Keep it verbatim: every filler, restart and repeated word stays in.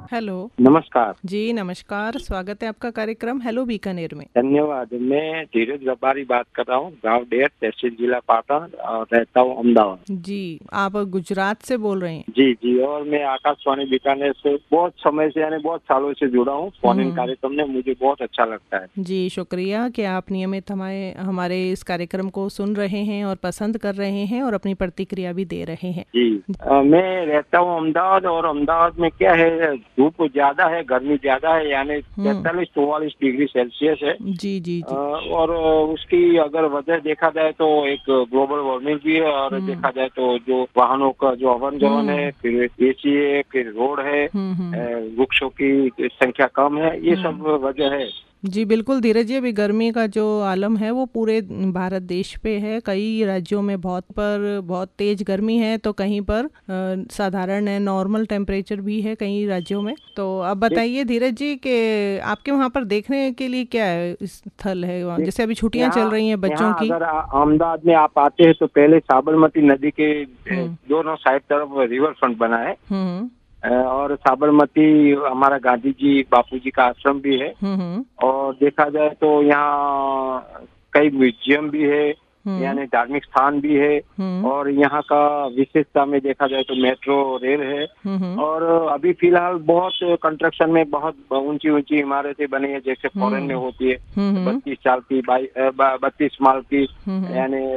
Hello. नमस्कार। जी नमस्कार, स्वागत है आपका कार्यक्रम हेलो बीकानेर में। धन्यवाद। मैं धीरज रबारी बात कर रहा हूँ, गांव डेर, तहसील जिला पाटन, और रहता हूँ अहमदाबाद। जी, आप गुजरात से बोल रहे हैं? जी जी, और मैं आकाशवाणी बीकानेर से बहुत समय से यानी बहुत सालों से जुड़ा हूँ। फोन इन हम्म। कार्यक्रम में मुझे बहुत अच्छा लगता है। जी शुक्रिया कि आप नियमित हमारे हमारे इस कार्यक्रम को सुन रहे हैं और पसंद कर रहे हैं और अपनी प्रतिक्रिया भी दे रहे हैं। जी, अ, मैं रहता हूँ अहमदाबाद, और अहमदाबाद में क्या है, धूप ज्यादा है, गर्मी ज्यादा है, यानी हम्म। तैतालीस चौवालीस डिग्री सेल्सियस है। जी जी अ, जी। और उसकी अगर वजह देखा जाए तो एक ग्लोबल वार्मिंग भी है, और हम्म देखा जाए तो जो वाहनों का जो आवागमन जवन है, हम्म फिर एसी है, फिर रोड है, हम्म अ, हम्म वृक्षों की संख्या कम है, ये हम्म। सब वजह है। जी बिल्कुल धीरज जी, अभी गर्मी का जो आलम है वो पूरे भारत देश पे है। कई राज्यों में बहुत पर बहुत तेज गर्मी है, तो कहीं पर अ, साधारण है, नॉर्मल टेम्परेचर भी है कई राज्यों में। तो अब देख बताइए धीरज जी कि आपके वहाँ पर देखने के लिए क्या है, स्थल है वहाँ? देख जैसे अभी छुट्टियाँ चल यहाँ रही हैं बच्चों यहाँ की। अगर आ- अहमदाबाद में आप आते हैं तो पहले साबरमती नदी के अ, हम्म दोनों साइड तरफ रिवर फ्रंट बना है। हम्म अ, और साबरमती हमारा गांधी जी बापू जी का आश्रम भी है। हम्म हम्म और देखा जाए तो यहाँ कई म्यूजियम भी है, हम्म यानी धार्मिक स्थान भी है। हम्म और यहाँ का विशेषता में देखा जाए तो मेट्रो रेल है। हम्म हम्म और अभी फिलहाल बहुत कंस्ट्रक्शन में बहुत ऊंची ऊंची इमारतें बनी है, जैसे फॉरेन में हम्म होती है, हम्म बत्तीस साल की, बाई बत्तीस माल की, हम्म हम्म यानी